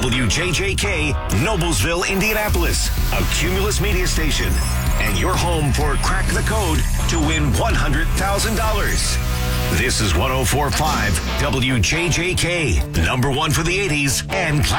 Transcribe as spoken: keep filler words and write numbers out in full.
W J J K, Noblesville, Indianapolis, a Cumulus media station, and your home for Crack the Code to win one hundred thousand dollars. This is one oh four point five W J J K, number one for the eighties and